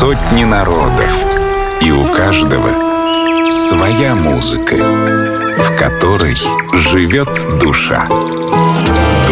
сотни народов, и у каждого своя музыка, в которой живет душа.